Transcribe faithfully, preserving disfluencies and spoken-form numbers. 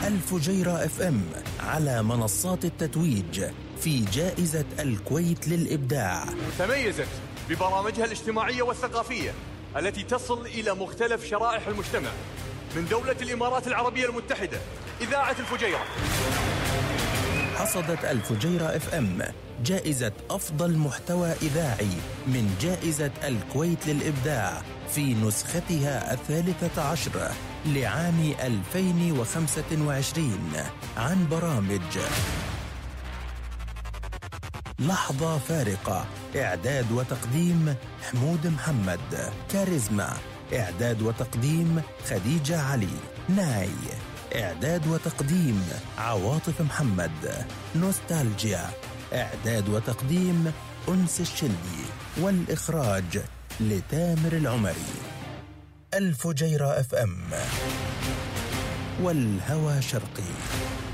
الفجيرة اف ام على منصات التتويج في جائزة الكويت للإبداع. تميزت ببرامجها الاجتماعية والثقافية التي تصل إلى مختلف شرائح المجتمع من دولة الإمارات العربية المتحدة. إذاعة الفجيرة حصدت الفجيرة اف ام جائزة أفضل محتوى إذاعي من جائزة الكويت للإبداع في نسختها الثالثة عشرة لعام ألفين وخمسة وعشرين عن برامج لحظة فارقة، إعداد وتقديم حمود محمد. كاريزما، إعداد وتقديم خديجة علي. ناي، إعداد وتقديم عواطف محمد. نوستالجيا، إعداد وتقديم أنس الشلبي، والإخراج لتامر العمري. الفجيرة اف ام، والهوى شرقي.